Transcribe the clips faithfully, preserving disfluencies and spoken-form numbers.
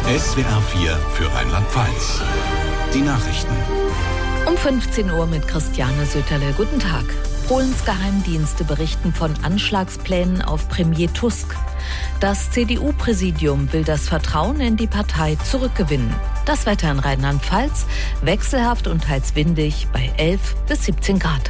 S W R vier für Rheinland-Pfalz. Die Nachrichten. Um fünfzehn Uhr mit Christiane Söterle. Guten Tag. Polens Geheimdienste berichten von Anschlagsplänen auf Premier Tusk. Das C D U-Präsidium will das Vertrauen in die Partei zurückgewinnen. Das Wetter in Rheinland-Pfalz wechselhaft und teils windig bei elf bis siebzehn Grad.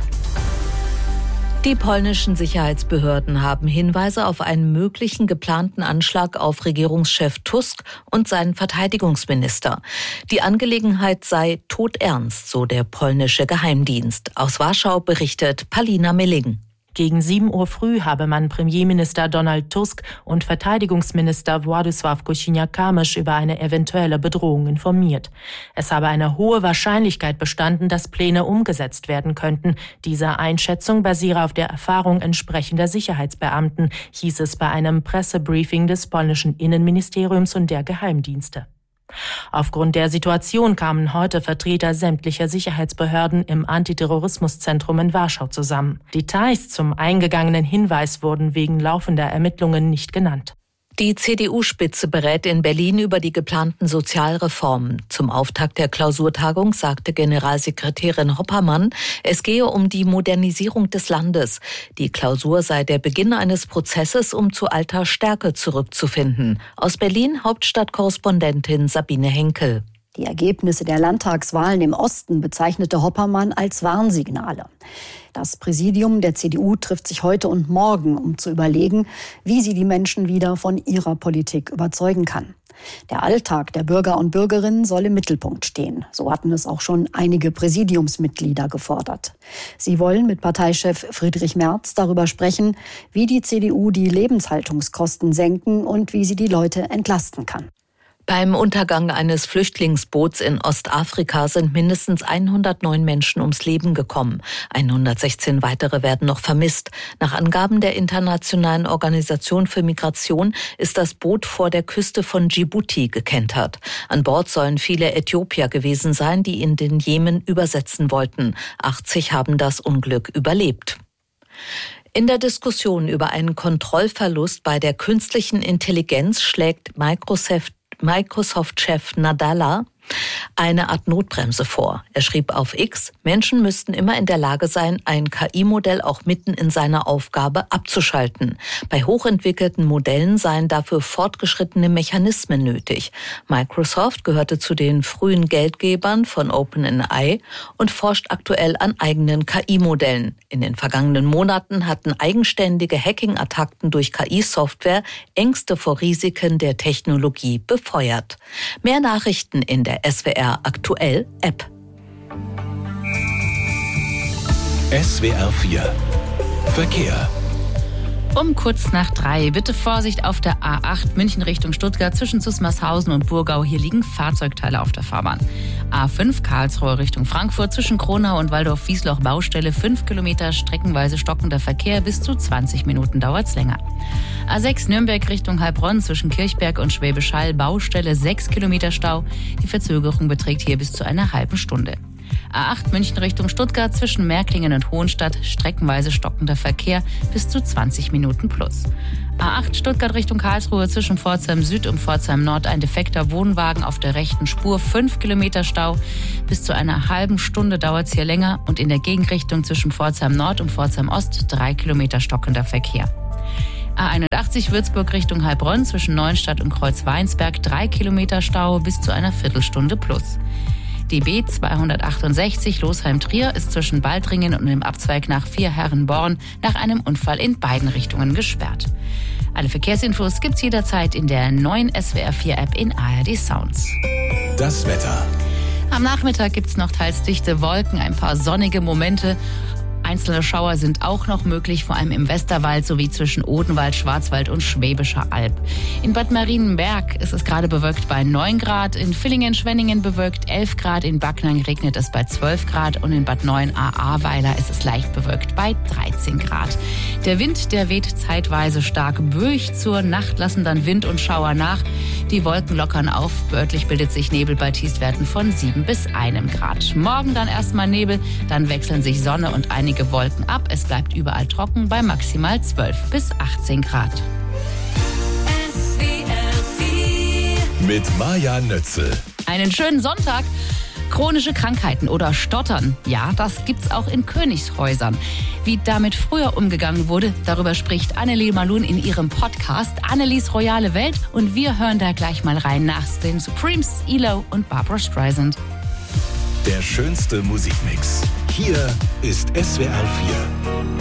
Die polnischen Sicherheitsbehörden haben Hinweise auf einen möglichen geplanten Anschlag auf Regierungschef Tusk und seinen Verteidigungsminister. Die Angelegenheit sei todernst, so der polnische Geheimdienst. Aus Warschau berichtet Palina Milling. Gegen sieben Uhr früh habe man Premierminister Donald Tusk und Verteidigungsminister Władysław Kosiniak-Kamysz über eine eventuelle Bedrohung informiert. Es habe eine hohe Wahrscheinlichkeit bestanden, dass Pläne umgesetzt werden könnten. Diese Einschätzung basiere auf der Erfahrung entsprechender Sicherheitsbeamten, hieß es bei einem Pressebriefing des polnischen Innenministeriums und der Geheimdienste. Aufgrund der Situation kamen heute Vertreter sämtlicher Sicherheitsbehörden im Antiterrorismuszentrum in Warschau zusammen. Details zum eingegangenen Hinweis wurden wegen laufender Ermittlungen nicht genannt. Die C D U-Spitze berät in Berlin über die geplanten Sozialreformen. Zum Auftakt der Klausurtagung sagte Generalsekretärin Hoppermann, es gehe um die Modernisierung des Landes. Die Klausur sei der Beginn eines Prozesses, um zu alter Stärke zurückzufinden. Aus Berlin Hauptstadtkorrespondentin Sabine Henkel. Die Ergebnisse der Landtagswahlen im Osten bezeichnete Hoppermann als Warnsignale. Das Präsidium der C D U trifft sich heute und morgen, um zu überlegen, wie sie die Menschen wieder von ihrer Politik überzeugen kann. Der Alltag der Bürger und Bürgerinnen soll im Mittelpunkt stehen. So hatten es auch schon einige Präsidiumsmitglieder gefordert. Sie wollen mit Parteichef Friedrich Merz darüber sprechen, wie die C D U die Lebenshaltungskosten senken und wie sie die Leute entlasten kann. Beim Untergang eines Flüchtlingsboots in Ostafrika sind mindestens hundertneun Menschen ums Leben gekommen. hundertsechzehn weitere werden noch vermisst. Nach Angaben der Internationalen Organisation für Migration ist das Boot vor der Küste von Djibouti gekentert. An Bord sollen viele Äthiopier gewesen sein, die in den Jemen übersetzen wollten. achtzig haben das Unglück überlebt. In der Diskussion über einen Kontrollverlust bei der künstlichen Intelligenz schlägt Microsoft Microsoft-Chef Nadella eine Art Notbremse vor. Er schrieb auf X, Menschen müssten immer in der Lage sein, ein K I-Modell auch mitten in seiner Aufgabe abzuschalten. Bei hochentwickelten Modellen seien dafür fortgeschrittene Mechanismen nötig. Microsoft gehörte zu den frühen Geldgebern von OpenAI und forscht aktuell an eigenen K I-Modellen. In den vergangenen Monaten hatten eigenständige Hacking-Attacken durch K I-Software Ängste vor Risiken der Technologie befeuert. Mehr Nachrichten in der S W R Aktuell App. S W R vier Verkehr. Um kurz nach drei. Bitte Vorsicht auf der A acht München Richtung Stuttgart zwischen Zusmarshausen und Burgau. Hier liegen Fahrzeugteile auf der Fahrbahn. A fünf Karlsruhe Richtung Frankfurt zwischen Kronau und Waldorf-Wiesloch Baustelle. fünf Kilometer streckenweise stockender Verkehr. Bis zu zwanzig Minuten dauert's länger. A sechs Nürnberg Richtung Heilbronn zwischen Kirchberg und Schwäbisch Hall. Baustelle sechs Kilometer Stau. Die Verzögerung beträgt hier bis zu einer halben Stunde. A acht München Richtung Stuttgart zwischen Märklingen und Hohenstadt, streckenweise stockender Verkehr bis zu zwanzig Minuten plus. A acht Stuttgart Richtung Karlsruhe zwischen Pforzheim Süd und Pforzheim Nord ein defekter Wohnwagen auf der rechten Spur, fünf Kilometer Stau. Bis zu einer halben Stunde dauert es hier länger und in der Gegenrichtung zwischen Pforzheim Nord und Pforzheim Ost drei Kilometer stockender Verkehr. A einundachtzig Würzburg Richtung Heilbronn zwischen Neuenstadt und Kreuzweinsberg, drei Kilometer Stau bis zu einer Viertelstunde plus. D B zweihundertachtundsechzig Losheim-Trier ist zwischen Baldringen und dem Abzweig nach Vierherrenborn nach einem Unfall in beiden Richtungen gesperrt. Alle Verkehrsinfos gibt's jederzeit in der neuen S W R vier App in A R D Sounds. Das Wetter. Am Nachmittag gibt's noch teils dichte Wolken, ein paar sonnige Momente. Einzelne Schauer sind auch noch möglich, vor allem im Westerwald sowie zwischen Odenwald, Schwarzwald und Schwäbischer Alb. In Bad Marienberg ist es gerade bewölkt bei neun Grad, in Villingen-Schwenningen bewölkt elf Grad, in Backnang regnet es bei zwölf Grad und in Bad Neuenahr-Ahrweiler ist es leicht bewölkt bei dreizehn Grad. Der Wind, der weht zeitweise stark böig, zur Nacht lassen dann Wind und Schauer nach. Die Wolken lockern auf, örtlich bildet sich Nebel bei Tiefstwerten von sieben bis einem Grad. Morgen dann erstmal Nebel, dann wechseln sich Sonne und einige Wolken ab. Es bleibt überall trocken bei maximal zwölf bis achtzehn Grad. Mit mit Maja Nötzel. Einen schönen Sonntag. Chronische Krankheiten oder Stottern, ja, das gibt's auch in Königshäusern. Wie damit früher umgegangen wurde, darüber spricht Annelie Malun in ihrem Podcast Annelies Royale Welt. Und wir hören da gleich mal rein nach den Supremes, E L O und Barbra Streisand. Der schönste Musikmix. Hier ist S W R vier.